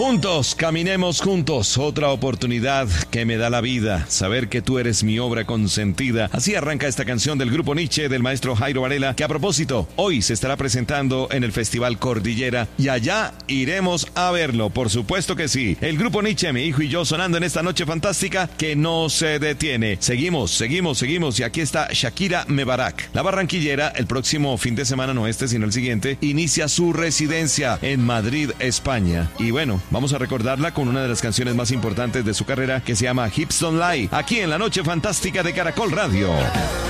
Juntos, caminemos juntos, otra oportunidad que me da la vida, saber que tú eres mi obra consentida. Así arranca esta canción del grupo Nietzsche del maestro Jairo Varela, que a propósito, hoy se estará presentando en el Festival Cordillera y allá iremos a verlo, por supuesto que sí. El grupo Nietzsche, mi hijo y yo sonando en esta noche fantástica que no se detiene. Seguimos y aquí está Shakira Mebarak. La barranquillera el próximo fin de semana, no este sino el siguiente, inicia su residencia en Madrid, España. Y bueno, vamos a recordarla con una de las canciones más importantes de su carrera que se llama Hips Don't Lie, aquí en la noche fantástica de Caracol Radio.